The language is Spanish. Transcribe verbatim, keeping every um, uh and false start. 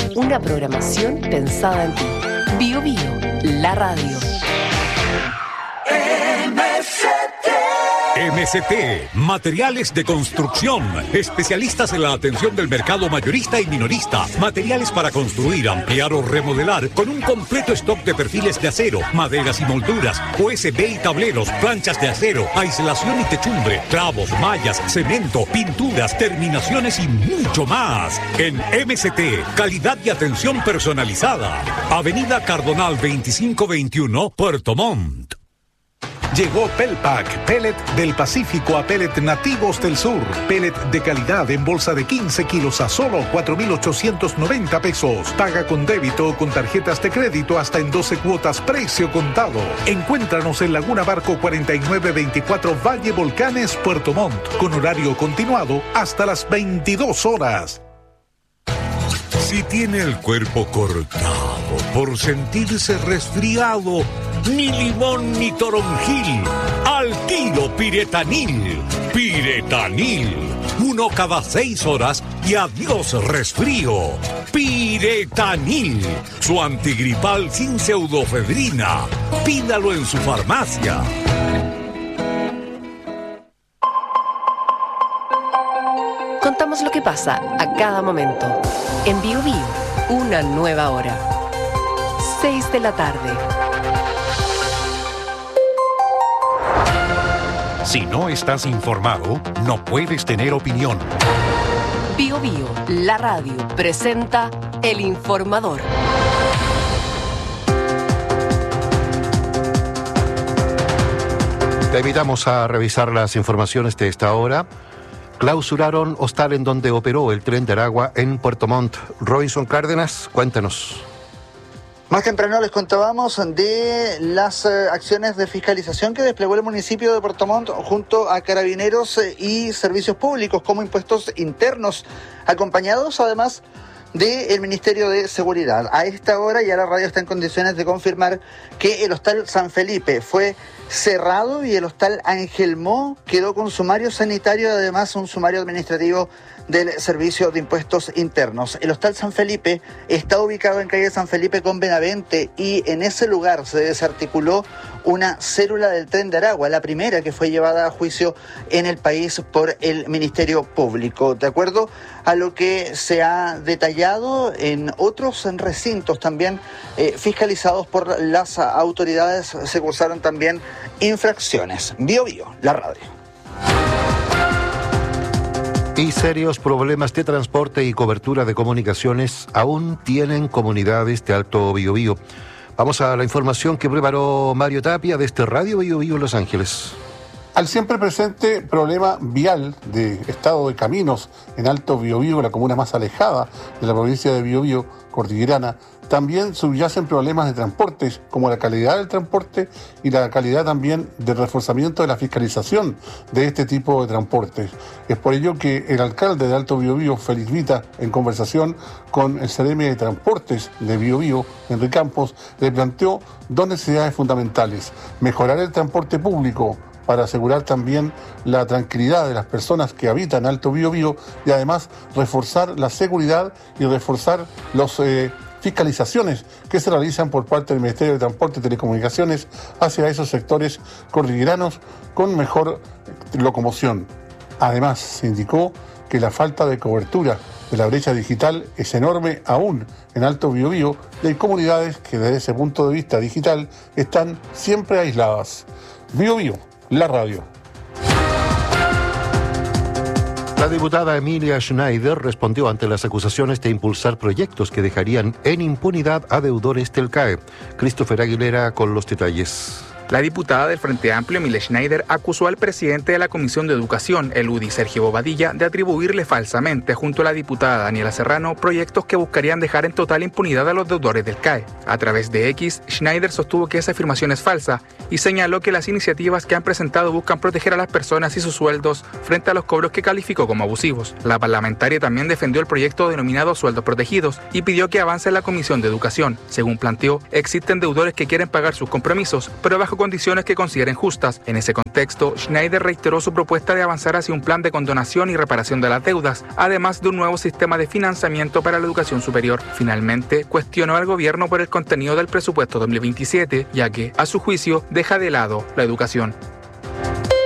Una programación pensada en ti. Bio Bio, la radio. M S T. M S T, materiales de construcción, especialistas en la atención del mercado mayorista y minorista, materiales para construir, ampliar o remodelar, con un completo stock de perfiles de acero, maderas y molduras, U S B y tableros, planchas de acero, aislación y techumbre, clavos, mallas, cemento, pinturas, terminaciones y mucho más. En M S T, calidad y atención personalizada. Avenida Cardonal veinticinco veintiuno, Puerto Montt. Llegó Pelpac, pellet del Pacífico a pellet nativos del sur. Pellet de calidad en bolsa de quince kilos a solo cuatro mil ochocientos noventa pesos. Paga con débito o con tarjetas de crédito hasta en doce cuotas, precio contado. Encuéntranos en Laguna Barco cuarenta y nueve veinticuatro Valle Volcanes, Puerto Montt, con horario continuado hasta las veintidós horas. Si tiene el cuerpo cortado por sentirse resfriado, ni limón ni toronjil, al tiro Piretanil. Piretanil, uno cada seis horas y adiós resfrío. Piretanil, su antigripal sin pseudofedrina. Pídalo en su farmacia. Contamos lo que pasa a cada momento. En Bio Bio, una nueva hora. seis de la tarde. Si no estás informado, no puedes tener opinión. Bio Bio, la radio, presenta El Informador. Te invitamos a revisar las informaciones de esta hora. Clausuraron hostal en donde operó el tren de Aragua en Puerto Montt. Robinson Cárdenas, cuéntanos. Más temprano les contábamos de las eh, acciones de fiscalización que desplegó el municipio de Puerto Montt junto a carabineros eh, y servicios públicos como impuestos internos, acompañados además del Ministerio de Seguridad. A esta hora ya la radio está en condiciones de confirmar que el hostal San Felipe fue cerrado y el hostal Angelmó quedó con sumario sanitario y además un sumario administrativo del Servicio de Impuestos Internos. El hostal San Felipe está ubicado en calle San Felipe con Benavente y en ese lugar se desarticuló una célula del tren de Aragua, la primera que fue llevada a juicio en el país por el Ministerio Público. De acuerdo a lo que se ha detallado en otros recintos también eh, fiscalizados por las autoridades, se cursaron también infracciones. Bio Bio, la radio. Y serios problemas de transporte y cobertura de comunicaciones aún tienen comunidades de Alto Biobío. Vamos a la información que preparó Mario Tapia desde Radio Biobío Los Ángeles. Al siempre presente problema vial de estado de caminos en Alto Biobío, la comuna más alejada de la provincia de Biobío, cordillerana, también subyacen problemas de transportes, como la calidad del transporte y la calidad también del reforzamiento de la fiscalización de este tipo de transportes. Es por ello que el alcalde de Alto Biobío, Félix Vita, en conversación con el Seremi de Transportes de Biobío, Enrique Campos, le planteó dos necesidades fundamentales: mejorar el transporte público para asegurar también la tranquilidad de las personas que habitan Alto Biobío y además reforzar la seguridad y reforzar los eh, fiscalizaciones que se realizan por parte del Ministerio de Transporte y Telecomunicaciones hacia esos sectores cordilleranos con mejor locomoción. Además, se indicó que la falta de cobertura de la brecha digital es enorme aún en Alto Biobío y hay comunidades que desde ese punto de vista digital están siempre aisladas. Biobío, la radio. La diputada Emilia Schneider respondió ante las acusaciones de impulsar proyectos que dejarían en impunidad a deudores del C A E. Christopher Aguilera con los detalles. La diputada del Frente Amplio, Emilia Schneider, acusó al presidente de la Comisión de Educación, el U D I, Sergio Bobadilla, de atribuirle falsamente, junto a la diputada Daniela Serrano, proyectos que buscarían dejar en total impunidad a los deudores del C A E. A través de X, Schneider sostuvo que esa afirmación es falsa y señaló que las iniciativas que han presentado buscan proteger a las personas y sus sueldos frente a los cobros que calificó como abusivos. La parlamentaria también defendió el proyecto denominado Sueldos Protegidos y pidió que avance en la Comisión de Educación. Según planteó, existen deudores que quieren pagar sus compromisos, pero bajo bajo condiciones que consideren justas. En ese contexto, Schneider reiteró su propuesta de avanzar hacia un plan de condonación y reparación de las deudas, además de un nuevo sistema de financiamiento para la educación superior. Finalmente, cuestionó al gobierno por el contenido del presupuesto dos mil veintisiete, ya que, a su juicio, deja de lado la educación.